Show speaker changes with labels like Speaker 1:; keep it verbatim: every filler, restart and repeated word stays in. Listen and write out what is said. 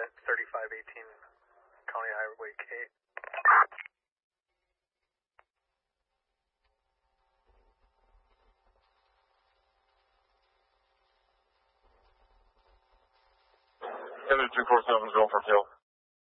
Speaker 1: at thirty-five eighteen County Highway K.
Speaker 2: two four seven, going for kill.